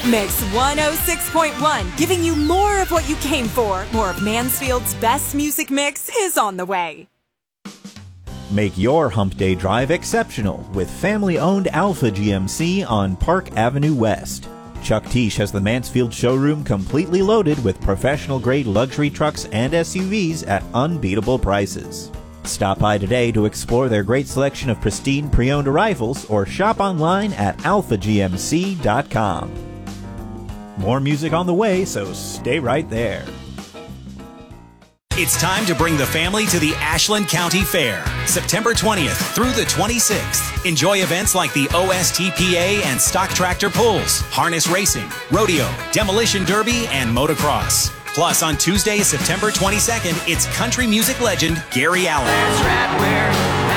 Mix 106.1, giving you more of what you came for. More of Mansfield's best music mix is on the way. Make your hump day drive exceptional with family-owned Alpha GMC on Park Avenue West. Chuck Tisch has the Mansfield showroom completely loaded with professional-grade luxury trucks and SUVs at unbeatable prices. Stop by today to explore their great selection of pristine pre-owned arrivals or shop online at alphagmc.com. More music on the way, so stay right there. It's time to bring the family to the Ashland County Fair, September 20th through the 26th. Enjoy events like the OSTPA and stock tractor pulls, harness racing, rodeo, demolition derby, and motocross. Plus, on Tuesday, September 22nd, it's country music legend Gary Allan. That's right where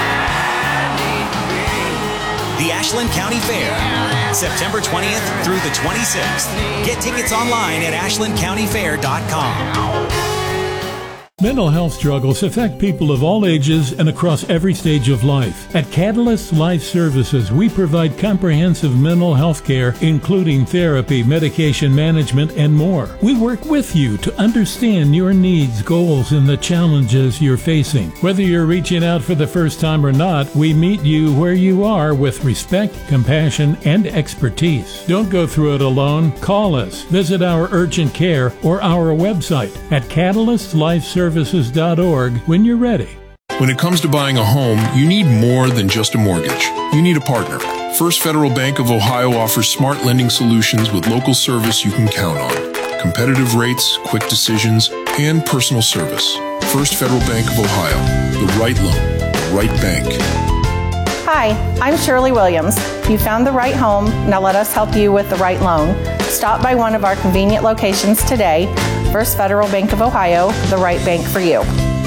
I need to be. The Ashland County Fair, September 20th through the 26th. Get tickets online at ashlandcountyfair.com. Mental health struggles affect people of all ages and across every stage of life. At Catalyst Life Services, we provide comprehensive mental health care, including therapy, medication management, and more. We work with you to understand your needs, goals, and the challenges you're facing. Whether you're reaching out for the first time or not, we meet you where you are with respect, compassion, and expertise. Don't go through it alone. Call us. Visit our urgent care or our website at catalystlifeservices.org when you're ready. When it comes to buying a home, you need more than just a mortgage. You need a partner. First Federal Bank of Ohio offers smart lending solutions with local service you can count on. Competitive rates, quick decisions, and personal service. First Federal Bank of Ohio. The right loan, the right bank. Hi, I'm Shirley Williams. You found the right home. Now let us help you with the right loan. Stop by one of our convenient locations today. First Federal Bank of Ohio, the right bank for you.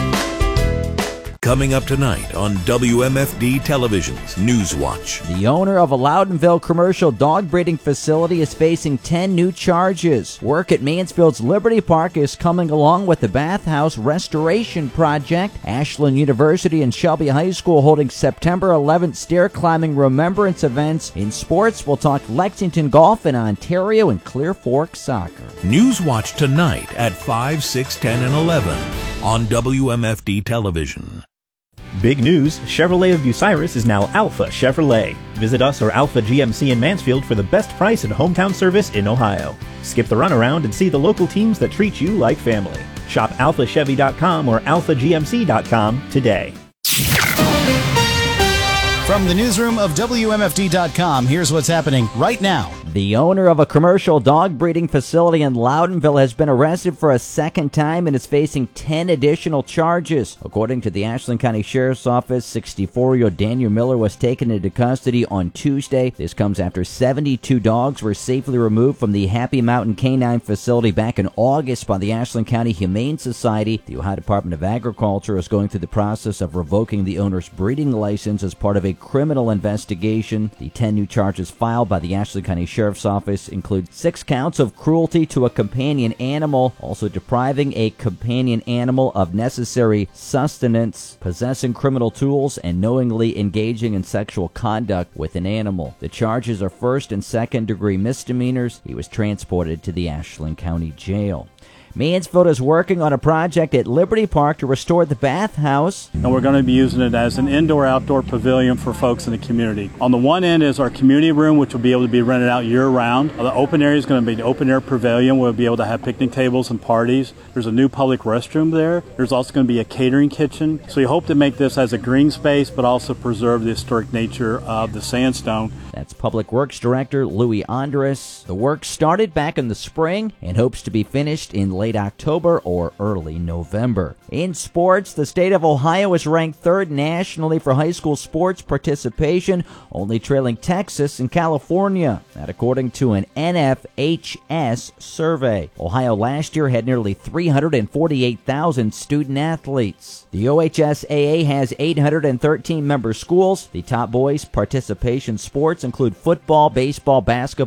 Coming up tonight on WMFD Television's Newswatch. The owner of a Loudonville commercial dog breeding facility is facing 10 new charges. Work at Mansfield's Liberty Park is coming along with the bathhouse restoration project. Ashland University and Shelby High School holding September 11th stair climbing remembrance events. In sports, we'll talk Lexington Golf in Ontario and Clear Fork Soccer. Newswatch tonight at 5, 6, 10, and 11 on WMFD Television. Big news, Chevrolet of Bucyrus is now Alpha Chevrolet. Visit us or Alpha GMC in Mansfield for the best price and hometown service in Ohio. Skip the runaround and see the local teams that treat you like family. Shop alphachevy.com or alphagmc.com today. From the newsroom of WMFD.com, here's what's happening right now. The owner of a commercial dog breeding facility in Loudonville has been arrested for a second time and is facing 10 additional charges. According to the Ashland County Sheriff's Office, 64-year-old Daniel Miller was taken into custody on Tuesday. This comes after 72 dogs were safely removed from the Happy Mountain Canine Facility back in August by the Ashland County Humane Society. The Ohio Department of Agriculture is going through the process of revoking the owner's breeding license as part of a criminal investigation. The 10 new charges filed by the Ashland County Sheriff's Office include 6 counts of cruelty to a companion animal, also depriving a companion animal of necessary sustenance, possessing criminal tools, and knowingly engaging in sexual conduct with an animal. The charges are first and second degree misdemeanors. He was transported to the Ashland County Jail. Mansfield is working on a project at Liberty Park to restore the bathhouse. And we're going to be using it as an indoor-outdoor pavilion for folks in the community. On the one end is our community room, which will be able to be rented out year-round. The open area is going to be the open-air pavilion. We'll be able to have picnic tables and parties. There's a new public restroom there. There's also going to be a catering kitchen. So we hope to make this as a green space, but also preserve the historic nature of the sandstone. That's Public Works Director Louis Andres. The work started back in the spring and hopes to be finished in late October or early November. In sports, the state of Ohio is ranked 3rd nationally for high school sports participation, only trailing Texas and California. That according to an NFHS survey. Ohio last year had nearly 348,000 student athletes. The OHSAA has 813 member schools. The top boys participation sports include football, baseball, basketball,